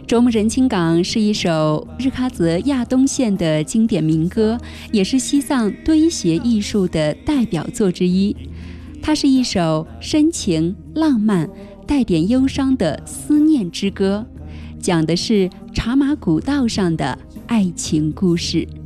啄木人青岗是一首日喀则亚东县的经典民歌，也是西藏堆鞋艺术的代表作之一。它是一首深情浪漫带点忧伤的思念之歌，讲的是茶马古道上的爱情故事。